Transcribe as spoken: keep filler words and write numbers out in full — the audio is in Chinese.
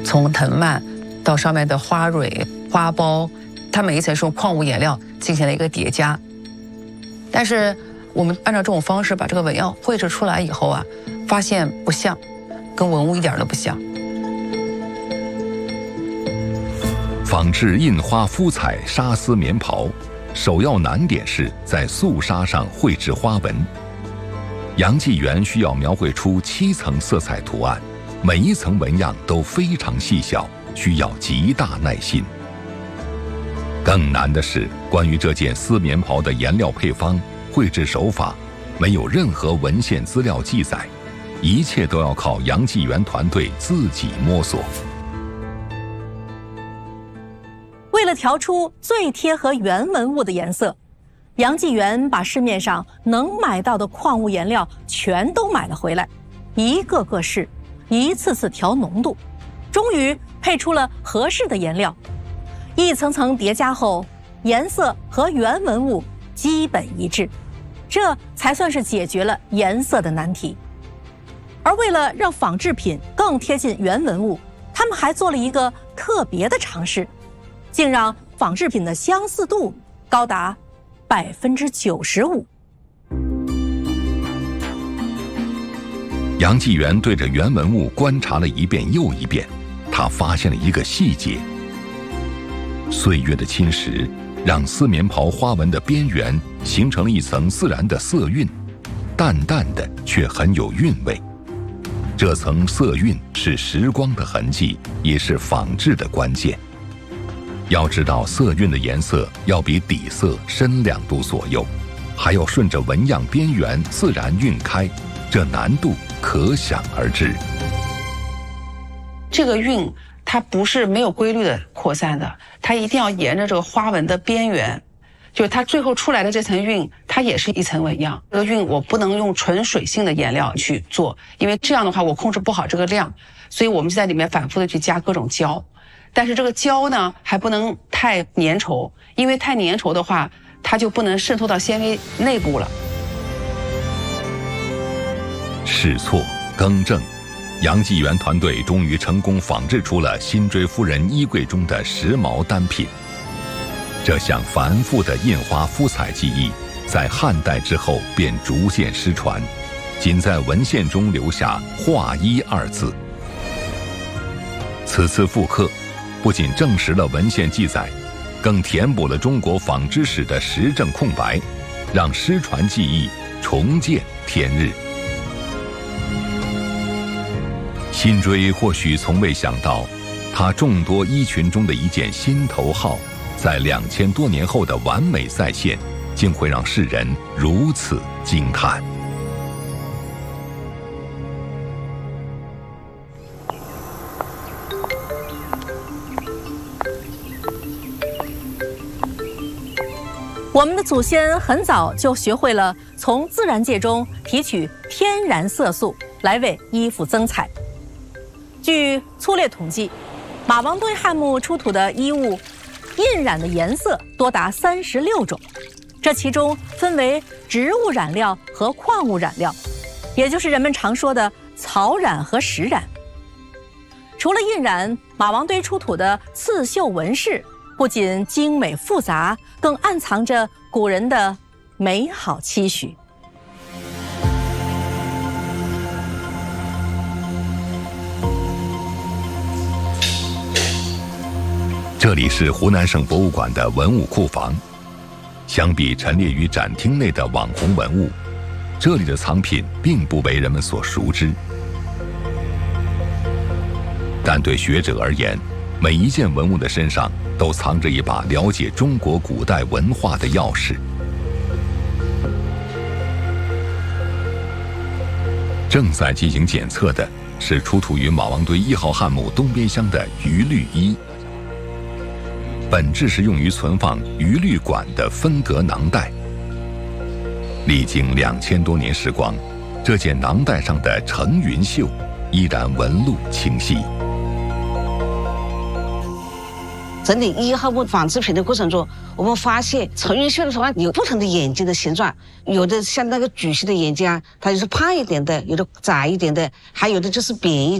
从藤蔓到上面的花蕊、花苞，它每一层是用矿物颜料进行了一个叠加。但是我们按照这种方式把这个纹样绘制出来以后啊，发现不像，跟文物一点都不像。 仿制印花敷彩纱丝棉袍，首要难点是在素纱上绘制花纹。杨继元需要描绘出七层色彩图案，每一层纹样都非常细小，需要极大耐心。更难的是，关于这件丝棉袍的颜料配方、绘制手法，没有任何文献资料记载，一切都要靠杨继元团队自己摸索。 为了调出最贴合原文物的颜色，杨继元把市面上能买到的矿物颜料全都买了回来，一个个试，一次次调浓度，终于配出了合适的颜料。一层层叠加后，颜色和原文物基本一致，这才算是解决了颜色的难题。而为了让仿制品更贴近原文物，他们还做了一个特别的尝试，竟让仿制品的相似度高达百分之九十五。 杨继元对着原文物观察了一遍又一遍，他发现了一个细节：岁月的侵蚀让丝棉袍花纹的边缘形成了一层自然的色晕，淡淡的却很有韵味。这层色晕是时光的痕迹，也是仿制的关键。要知道，色晕的颜色要比底色深两度左右，还要顺着纹样边缘自然晕开，这难度可想而知。 这个晕它不是没有规律的扩散的，它一定要沿着这个花纹的边缘，就是它最后出来的这层晕，它也是一层纹样。这个晕我不能用纯水性的颜料去做，因为这样的话我控制不好这个量，所以我们就在里面反复的去加各种胶。但是这个胶呢还不能太粘稠，因为太粘稠的话，它就不能渗透到纤维内部了。 试错更正，杨继元团队终于成功仿制出了辛追夫人衣柜中的时髦单品。这项繁复的印花敷彩技艺，在汉代之后便逐渐失传，仅在文献中留下“画衣”二字。此次复刻，不仅证实了文献记载，更填补了中国纺织史的实证空白，让失传技艺重见天日。辛追或许从未想到，他众多衣裙中的一件心头号，在两千多年后的完美再现，竟会让世人如此惊叹。 我们的祖先很早就学会了从自然界中提取天然色素来为衣服增彩。据粗略统计，马王堆汉墓出土的衣物印染的颜色多达三十六种，这其中分为植物染料和矿物染料，也就是人们常说的草染和石染。除了印染，马王堆出土的刺绣纹饰不仅精美复杂，更暗藏着古人的美好期许。 这里是湖南省博物馆的文物库房。相比陈列于展厅内的网红文物，这里的藏品并不为人们所熟知。但对学者而言，每一件文物的身上都藏着一把了解中国古代文化的钥匙。正在进行检测的是出土于马王堆一号汉墓东边厢的鱼绿衣，本质是用于存放鱼绿管的分隔囊袋。历经两千多年时光，这件囊袋上的成云绣依然纹路清晰。 整理一号墓仿制品的过程中，我们发现成云绣的图案有不同的眼睛的形状，有的像那个举起的眼睛啊，它就是胖一点的，有的窄一点的，还有的就是扁一